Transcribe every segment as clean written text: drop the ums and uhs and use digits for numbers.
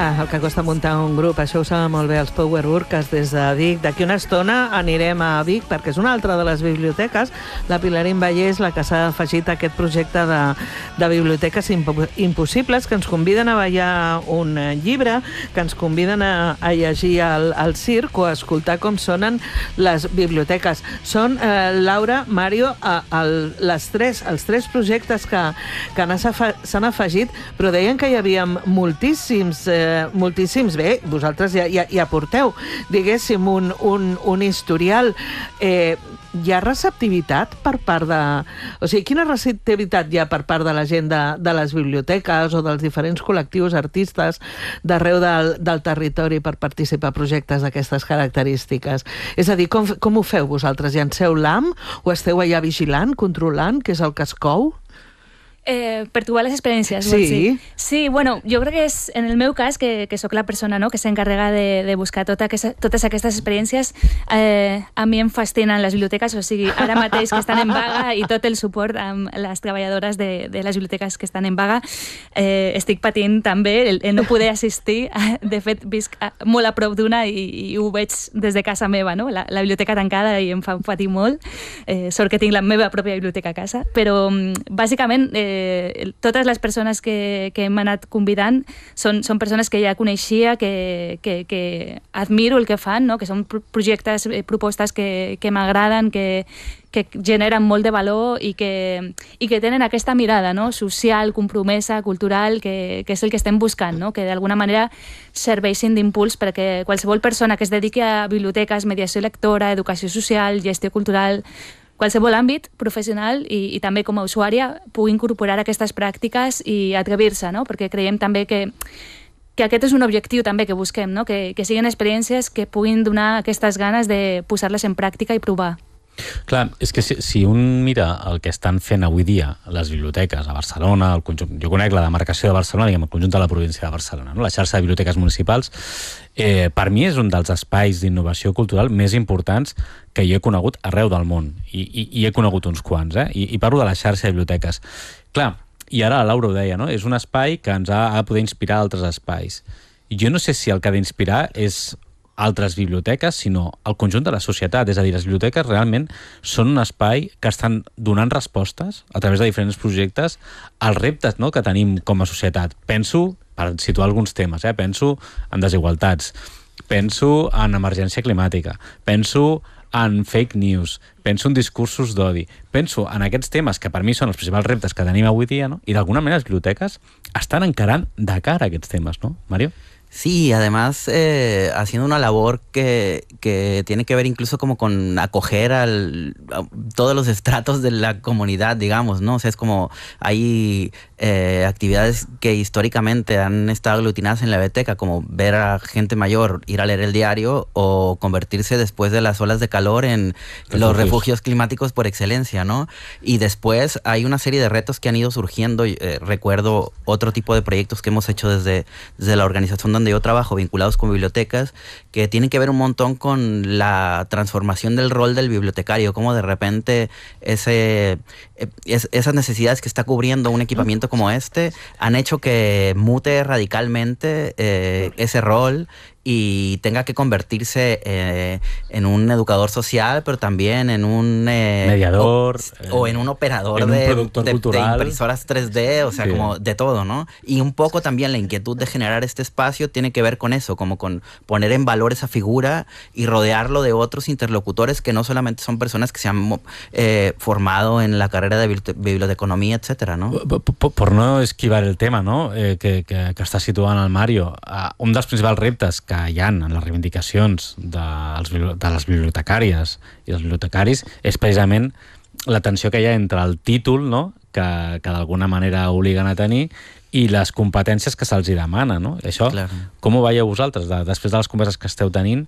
el que costa muntar un grup. Això ho saben molt bé els Power Workers des de Vic. D'aquí una estona anirem a Vic, perquè és una altra de les biblioteques, la Pilarín Vallès, la que s'ha afegit a aquest projecte de biblioteques impossibles, que ens conviden a ballar un llibre, que ens conviden a llegir al circ o a escoltar com sonen les biblioteques. Són, Laura, Mario, els tres projectes que s'han afegit, però deien que hi havia moltíssims. Bé, vosaltres ja porteu, diguéssim, un historial. Hi ha receptivitat per part de... O sigui, quina receptivitat hi ha per part de la gent de les biblioteques o dels diferents col·lectius artistes d'arreu del territori per participar a projectes d'aquestes característiques? És a dir, com ho feu vosaltres? Llanceu l'AM o esteu allà vigilant, controlant, què és el que es cou? Perturbar les experiències. Sí. Sí, bueno, jo crec que és, en el meu cas, que sóc la persona, no?, que s'encarrega de buscar totes aquestes experiències, a mi em fascinen les biblioteques, o sigui, ara mateix que estan en vaga i tot el suport amb les treballadores de les biblioteques que estan en vaga, estic patint també el no poder assistir. De fet, visc molt a prop d'una i ho veig des de casa meva, no?, la biblioteca tancada, i em fa patir molt. Sort que tinc la meva pròpia biblioteca a casa, però bàsicament totes les persones que hem anat convidant són persones que ja coneixia, que admiro el que fan, no?, que són projectes, propostes que m'agraden, que generen molt de valor i que tenen aquesta mirada, no?, social, compromesa, cultural, que és el que estem buscant, no?, que d'alguna manera serveixin d'impuls perquè qualsevol persona que es dediqui a biblioteques, mediació lectora, educació social, gestió cultural, qualsevol àmbit professional i també com a usuària pugui incorporar aquestes pràctiques i atrevir-se, no?, perquè creiem també que aquest és un objectiu també que busquem, no?, que siguin experiències que puguin donar aquestes ganes de posar-les en pràctica i provar. Clar, és que si un mira el que estan fent avui dia les biblioteques a Barcelona, el conjunt, jo conec la demarcació de Barcelona, diguem, el conjunt de la província de Barcelona, no?, la xarxa de biblioteques municipals, per mi és un dels espais d'innovació cultural més importants que jo he conegut arreu del món, i he conegut uns quants, i parlo de la xarxa de biblioteques. Clar, i ara la Laura ho deia, no?, és un espai que ens ha de poder inspirar altres espais. Jo no sé si el que ha d'inspirar és altres biblioteques, sinó el conjunt de la societat. És a dir, les biblioteques realment són un espai que estan donant respostes a través de diferents projectes als reptes, no?, que tenim com a societat. Penso, per situar alguns temes, penso en desigualtats, penso en emergència climàtica, penso en fake news, penso en discursos d'odi, penso en aquests temes que per mi són els principals reptes que tenim avui dia, no?, i d'alguna manera les biblioteques estan encarant de cara a aquests temes, no, Mario? Sí, además haciendo una labor que tiene que ver incluso como con acoger a todos los estratos de la comunidad, digamos, ¿no? O sea, es como hay actividades que históricamente han estado aglutinadas en la biblioteca, como ver a gente mayor ir a leer el diario o convertirse después de las olas de calor en los refugios climáticos por excelencia, ¿no? Y después hay una serie de retos que han ido surgiendo. Recuerdo otro tipo de proyectos que hemos hecho desde la organización donde yo trabajo, vinculados con bibliotecas, que tienen que ver un montón con la transformación del rol del bibliotecario, como de repente esas necesidades que está cubriendo un equipamiento como este han hecho que mute radicalmente ese rol y tenga que convertirse en un educador social, pero también en un mediador o en un operador en un productor de cultural, impresoras 3D, o sea, sí, como de todo, ¿no? Y un poco también la inquietud de generar este espacio tiene que ver con eso, como con poner en valor esa figura y rodearlo de otros interlocutores que no solamente son personas que se han formado en la carrera de biblioteconomía, etcétera, ¿no? Por no esquivar el tema, no?, que està situant el Mario, un dels principals reptes que hi ha en les reivindicacions de les bibliotecàries i els bibliotecaris és precisament la tensió que hi ha entre el títol, no?, que d'alguna manera obliguen a tenir, i les competències que se'ls demana, no? Això, claro. Com ho veieu vosaltres? Després de les converses que esteu tenint,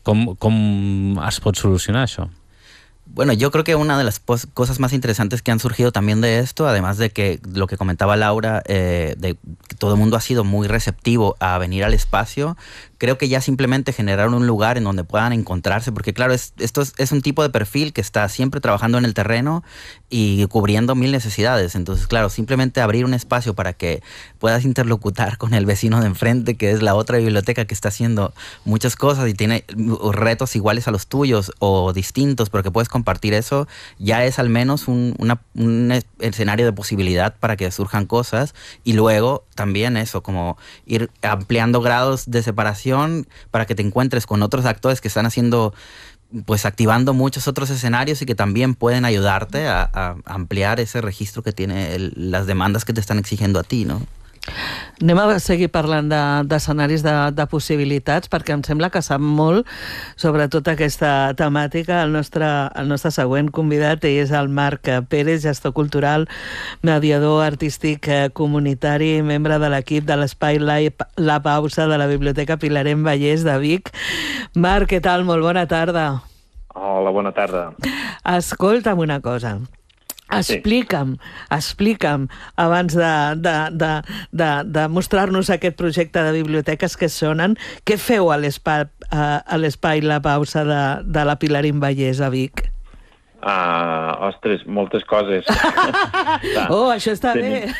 com es pot solucionar això? Bueno, yo creo que una de las cosas más interesantes que han surgido también de esto, además de que lo que comentaba Laura, de que todo el mundo ha sido muy receptivo a venir al espacio, creo que ya simplemente generar un lugar en donde puedan encontrarse, porque claro, esto es un tipo de perfil que está siempre trabajando en el terreno y cubriendo 1000 necesidades. Entonces, claro, simplemente abrir un espacio para que puedas interlocutar con el vecino de enfrente, que es la otra biblioteca que está haciendo muchas cosas y tiene retos iguales a los tuyos o distintos, pero que puedes compartir eso, ya es al menos un escenario de posibilidad para que surjan cosas. Y luego también eso, como ir ampliando grados de separación para que te encuentres con otros actores que están haciendo, pues activando muchos otros escenarios y que también pueden ayudarte a ampliar ese registro que tiene las demandas que te están exigiendo a ti, ¿no? Anem a seguir parlant d'escenaris de possibilitats, perquè em sembla que sap molt sobre tota aquesta temàtica. El nostre següent convidat és el Marc Pérez, gestor cultural, mediador artístic comunitari, membre de l'equip de l'Espai La Pausa de la Biblioteca Pilarén Vallès de Vic. Marc, què tal? Molt bona tarda. Hola, bona tarda. Escolta'm una cosa. Explica'm, abans de mostrar-nos aquest projecte de biblioteques que sonen, què feu a l'Espai La Pausa de la Pilarén Vallès a Vic? Ostres, moltes coses. Oh, això està bé.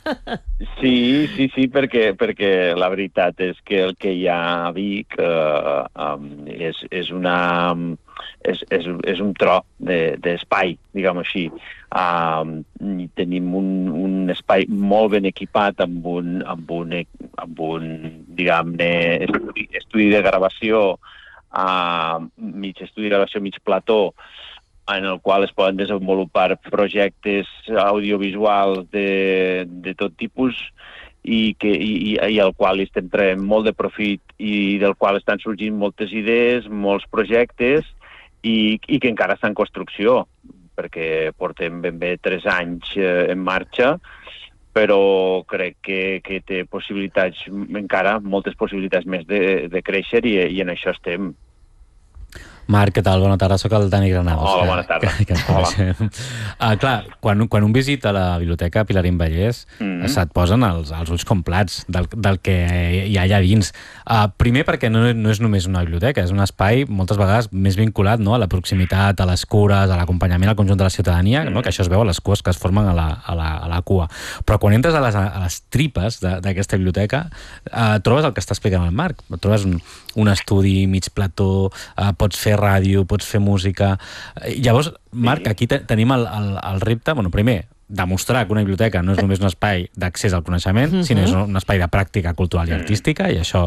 Sí, perquè la veritat és que el que hi ha a Vic és un tro d'espai, diguem així. Tenim un espai molt ben equipat amb un diguem-ne, estudi de gravació, mig estudi de gravació, mig plató, en el qual es poden desenvolupar projectes audiovisuals de tot tipus i al qual estem traient molt de profit i del qual estan sorgint moltes idees, molts projectes i que encara està en construcció, perquè portem ben bé 3 anys en marxa, però crec que té possibilitats encara, moltes possibilitats més de créixer i en això estem. Marc, què tal? Bona tarda, soc el Dani Granados. Hola, bona tarda. Que ens coneixem. Clar, quan un visita la biblioteca Pilarén Vallès, se't posen els ulls com plats del que hi ha allà dins. Primer perquè no és només una biblioteca, és un espai moltes vegades més vinculat, no?, a la proximitat, a les cures, a l'acompanyament al conjunt de la ciutadania, no?, que això es veu a les cues que es formen a la cua. Però quan entres a les tripes d'aquesta biblioteca, trobes el que està explicant el Marc. Trobes un estudi mig plató, pots fer ràdio, pots fer música. Llavors, Marc, aquí tenim el repte, bueno, primer, demostrar que una biblioteca no és només un espai d'accés al coneixement, sinó és un espai de pràctica cultural i artística, i això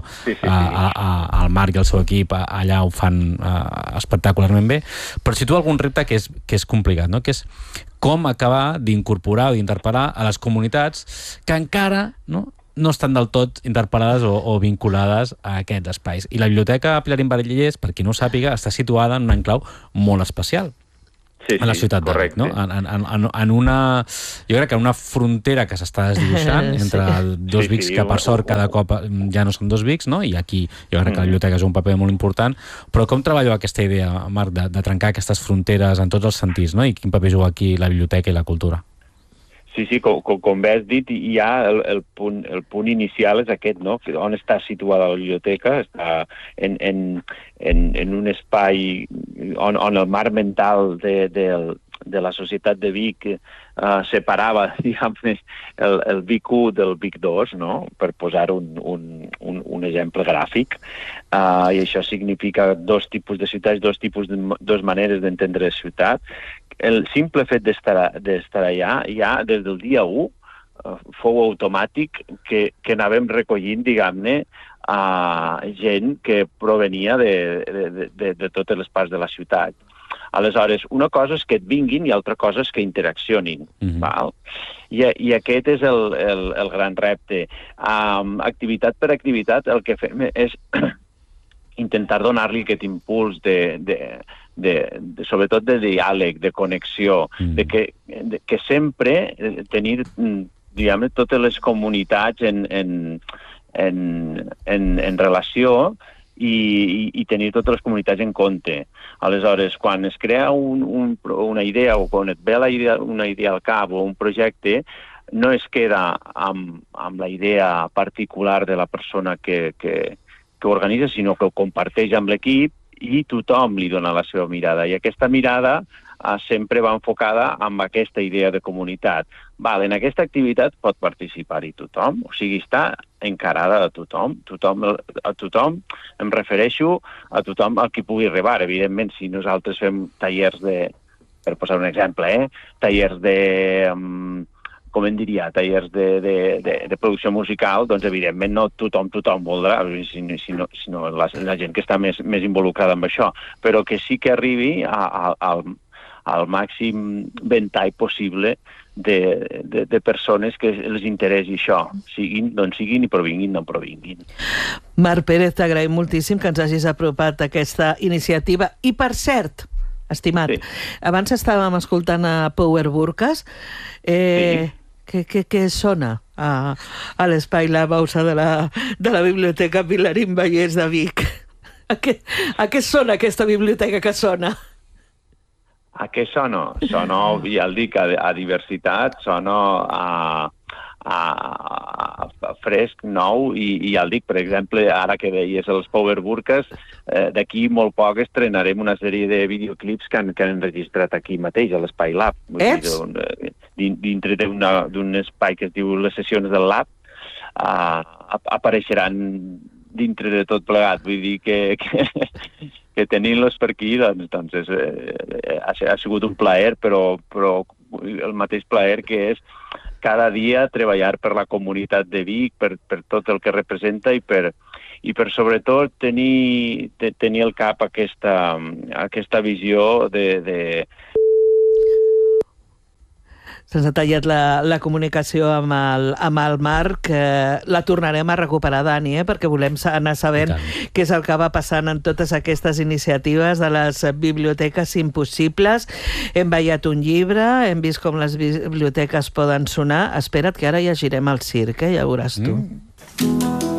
el Marc i el seu equip allà ho fan espectacularment bé. Però situa algun repte que és complicat, no?, que és com acabar d'incorporar o d'interpel·lar a les comunitats que encara no estan del tot interpel·lades o vinculades a aquests espais. I la Biblioteca Pilarén Vallès, per qui no ho sàpiga, està situada en un enclau molt especial a la ciutat de Vic, no? Jo crec que en una frontera que s'està desdibuixant entre dos Vics, que per sort cada cop ja no són dos Vics, no? I aquí jo crec que la biblioteca és un paper molt important. Però com treballeu aquesta idea, Marc, de trencar aquestes fronteres en tots els sentits, no? I quin paper juga aquí la biblioteca i la cultura? Sí, com bé has dit, ja el punt inicial és aquest, no? On està situada la biblioteca? Està en un espai on el marc mental de la societat de Vic separava, diguem-ne, el Vic 1 del Vic 2, no?, per posar un exemple gràfic. I això significa dos tipus de ciutats, dos maneres d'entendre la ciutat. El simple fet d'estar allà, ja des del dia 1, fou automàtic que anàvem recollint, diguem-ne, gent que provenia de totes les parts de la ciutat. Aleshores, una cosa és que et vinguin i altra cosa és que interaccionin. I aquest és el gran repte. Activitat per activitat, el que fem és intentar donar-li aquest impuls sobretot de diàleg, de connexió, de que sempre tenir, diguem-ne, totes les comunitats en relació i tenir totes les comunitats en compte. Aleshores, quan es crea una idea o quan et ve una idea al cap o un projecte, no es queda amb la idea particular de la persona que ho organitza, sinó que ho comparteix amb l'equip i tothom li dona la seva mirada. I aquesta mirada sempre va enfocada amb aquesta idea de comunitat. En aquesta activitat pot participar-hi tothom, o sigui, està encarada a tothom. A tothom, em refereixo a tothom al qui pugui arribar. Evidentment, si nosaltres fem tallers per posar un exemple, tallers com en diria, tallers de producció musical, doncs evidentment no tothom voldrà, sinó la gent que està més involucrada amb això, però que sí que arribi al màxim ventall possible de persones que els interessi això, siguin d'on siguin i provinguin d'on provinguin. Marc Pérez, t'agraïm moltíssim que ens hagis apropat a aquesta iniciativa. I per cert, estimat, abans estàvem escoltant a Power Burkas, què sona a l'espai La Bausa de la Biblioteca Pilarín Vallès de Vic? A què sona aquesta biblioteca que sona? A què sona? Sona, ja el dic, a diversitat, sona a fresc, nou, i ja el dic, per exemple, ara que deies els Power Burkas, d'aquí molt poc estrenarem una sèrie de videoclips que han enregistrat aquí mateix, a l'Espai Lab. Dintre d'un espai que es diu les sessions del Lab, apareixeran dintre de tot plegat. Vull dir que tenint-los per aquí doncs ha sigut un plaer, però el mateix plaer que és cada dia treballar per la comunitat de Vic, per tot el que representa i per sobretot tenir al cap aquesta visió de... Se'ns ha tallat la comunicació amb el Marc. La tornarem a recuperar, Dani, perquè volem anar sabent què és el que va passant en totes aquestes iniciatives de les biblioteques impossibles. Hem veient un llibre, hem vist com les biblioteques poden sonar. Espera't, que ara llegirem el circ, ja veuràs tu.